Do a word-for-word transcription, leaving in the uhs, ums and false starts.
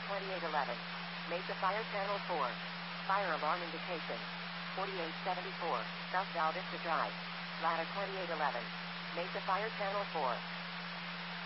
twenty-eight eleven. Mesa Fire Channel four. Fire alarm indication. forty-eight seventy-four. South Val Vista Drive. Ladder twenty-eight eleven. Mesa Fire Channel four.